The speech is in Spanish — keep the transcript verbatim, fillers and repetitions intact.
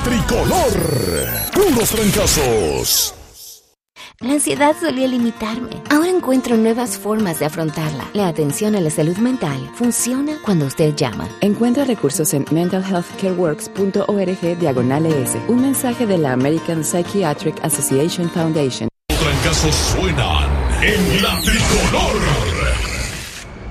tricolor. Puros trancazos. La ansiedad solía limitarme. Ahora encuentro nuevas formas de afrontarla. La atención a la salud mental funciona cuando usted llama. Encuentra recursos en mental health care works punto org diagonal es. Un mensaje de la American Psychiatric Association Foundation. Los trancazos suenan en la tricolor.